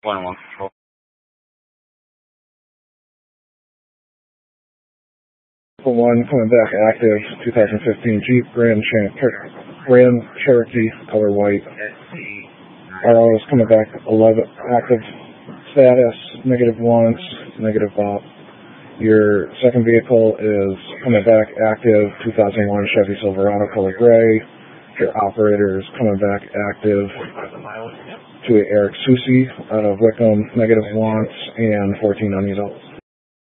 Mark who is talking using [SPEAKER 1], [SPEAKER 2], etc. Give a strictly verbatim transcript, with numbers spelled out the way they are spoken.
[SPEAKER 1] One one control.
[SPEAKER 2] One coming back active, two thousand fifteen Jeep Grand, Cher- Grand Cherokee, color white. R O is coming back eleven active status, negative once, negative bop. Your second vehicle is coming back active, two thousand one Chevy Silverado, color gray. Your operator is coming back active to Eric Susi out of Wickham, negative once, and fourteen unresolved.